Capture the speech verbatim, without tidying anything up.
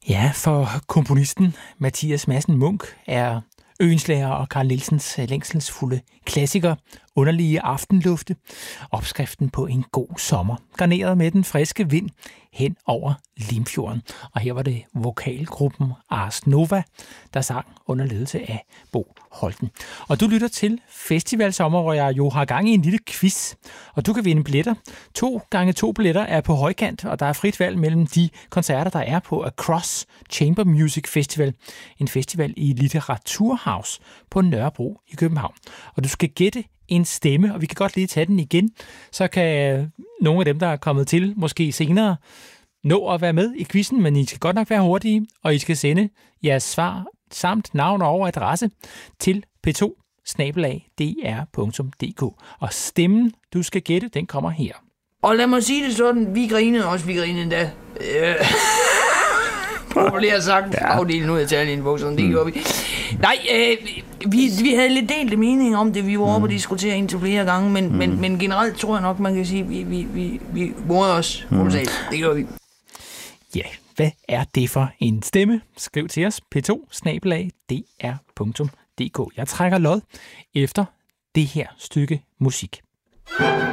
Ja, for komponisten Mathias Madsen Munk er Øenslager og Carl Nielsens længselsfulde klassiker Underlige aftenlufte, opskriften på en god sommer, garneret med den friske vind hen over Limfjorden. Og her var det vokalgruppen Ars Nova, der sang under ledelse af Bo Holten. Og du lytter til Festivalsommer, hvor jeg jo har gang i en lille quiz, og du kan vinde billetter. To gange to billetter er på højkant, og der er frit valg mellem de koncerter, der er på Across Chamber Music Festival, en festival i Litteraturhaus på Nørrebro i København. Og du skal gætte en stemme, og vi kan godt lige tage den igen, så kan nogle af dem, der er kommet til, måske senere, nå at være med i quizzen, men I skal godt nok være hurtige, og I skal sende jeres svar samt navn og adresse til p to snabel-a d r punktum d k. Og stemmen, du skal gætte, den kommer her. Og lad mig sige det sådan, vi grinede også, vi grinede endda. Øh. Populært sagt, ja. Afdelen ud af Italien, bukserne, det gjorde vi. Nej, øh, vi, vi havde lidt delte mening om det, vi var oppe og diskutere indtil flere gange, men, mm. men, men generelt tror jeg nok, man kan sige, vi, vi, vi, vi morede os, mm. det gjorde vi. Ja, hvad er det for en stemme? Skriv til os, p to snabel-a d r punktum d k. Jeg trækker lod efter det her stykke musik.